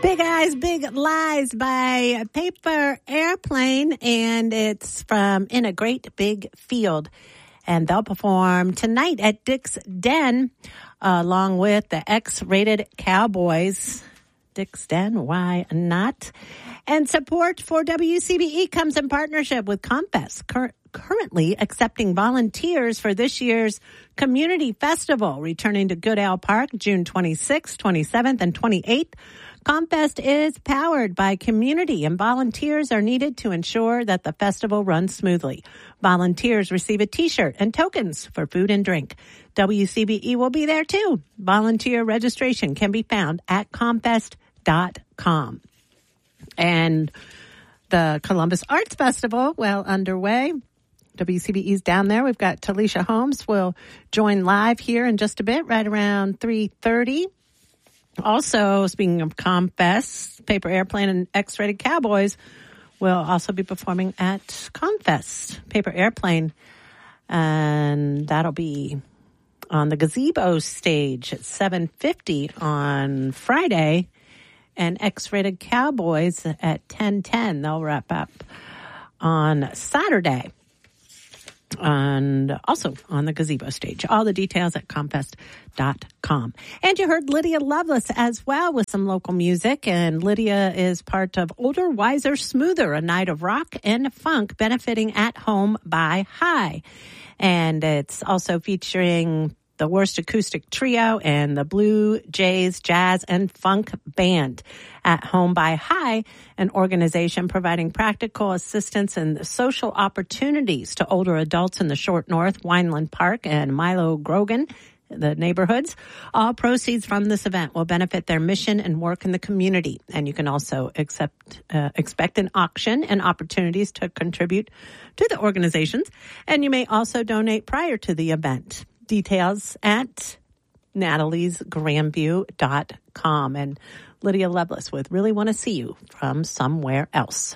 Big Eyes, Big Lies by Paper Airplane, and it's from In a Great Big Field. And they'll perform tonight at Dick's Den, along with the X-Rated Cowboys. Dick's Den, why not? And support for WCBE comes in partnership with Confess, currently accepting volunteers for this year's Community Festival, returning to Goodale Park June 26th, 27th, and 28th. Confest is powered by community, and volunteers are needed to ensure that the festival runs smoothly. Volunteers receive a T-shirt and tokens for food and drink. WCBE will be there too. Volunteer registration can be found at confest.com. And the Columbus Arts Festival, well underway. WCBE's down there. We've got Talisha Holmes will join live here in just a bit, right around 3:30. Also, speaking of Confest, Paper Airplane and X-Rated Cowboys will also be performing at Confest, Paper Airplane. And that'll be on the Gazebo stage at 7:50 on Friday. And X-Rated Cowboys at 10:10. They'll wrap up on Saturday. And also on the Gazebo stage. All the details at confest.com. And you heard Lydia Lovelace as well with some local music. And Lydia is part of Older, Wiser, Smoother, a night of rock and funk benefiting At Home by High. And it's also featuring the Worst Acoustic Trio and the Blue Jays Jazz and Funk Band. At Home by High, an organization providing practical assistance and social opportunities to older adults in the Short North, Wineland Park, and Milo Grogan, the neighborhoods. All proceeds from this event will benefit their mission and work in the community. And you can also expect an auction and opportunities to contribute to the organizations. And you may also donate prior to the event. Details at nataliesgrandview.com. And Lydia Lovelace with Really Want to See You from Somewhere Else.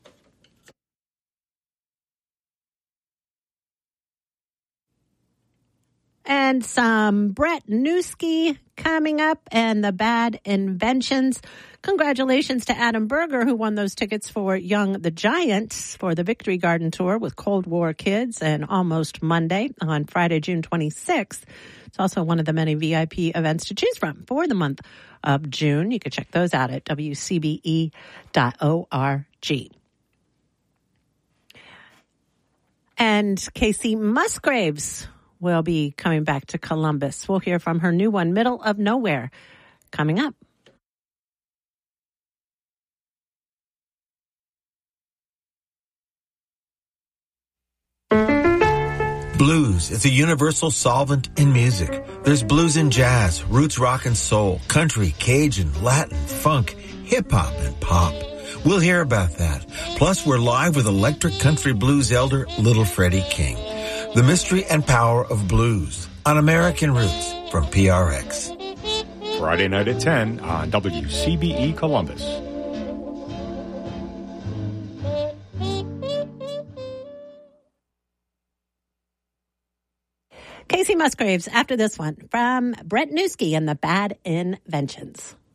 And some Brett Newski coming up and the Bad Inventions. Congratulations to Adam Berger, who won those tickets for Young the Giants for the Victory Garden Tour with Cold War Kids and Almost Monday on Friday, June 26th. It's also one of the many VIP events to choose from for the month of June. You can check those out at wcbe.org. And Casey Musgraves will be coming back to Columbus. We'll hear from her new one, Middle of Nowhere, coming up. Blues is a universal solvent in music. There's blues in jazz, roots rock and soul, country, Cajun, Latin, funk, hip-hop, and pop. We'll hear about that. Plus, we're live with electric country blues elder Little Freddie King. The Mystery and Power of Blues on American Roots from PRX. Friday night at 10 on WCBE Columbus. Casey Musgraves after this one from Brett Newski and the Bad Inventions.